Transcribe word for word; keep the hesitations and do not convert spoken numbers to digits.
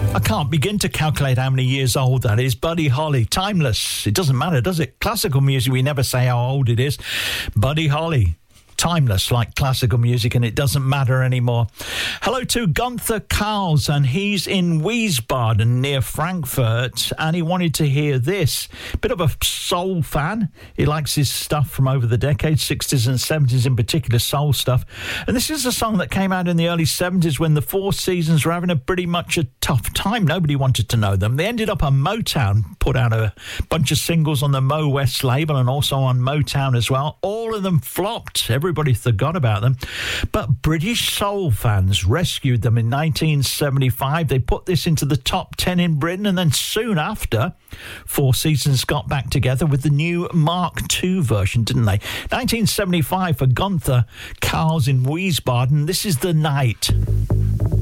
I can't begin to calculate how many years old that is. Buddy Holly, timeless. It doesn't matter, does it? Classical music, we never say how old it is. Buddy Holly, timeless like classical music, and it doesn't matter anymore. Hello to Gunther Karls, and he's in Wiesbaden near Frankfurt, and he wanted to hear this. Bit of a soul fan. He likes his stuff from over the decades, sixties and seventies in particular, soul stuff. And this is a song that came out in the early seventies when the Four Seasons were having a pretty much a tough time. Nobody wanted to know them. They ended up on Motown, put out a bunch of singles on the Mo West label and also on Motown as well. All of them flopped. Every Everybody forgot about them. But British soul fans rescued them in nineteen seventy-five. They put this into the top ten in Britain, and then soon after, Four Seasons got back together with the new Mark two version, didn't they? nineteen seventy-five for Gunther Karls in Wiesbaden. This is The Night.